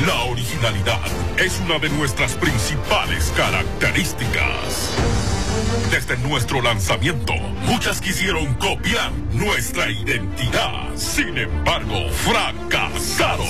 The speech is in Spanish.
La originalidad es una de nuestras principales características. Desde nuestro lanzamiento, muchas quisieron copiar nuestra identidad. Sin embargo, fracasaron.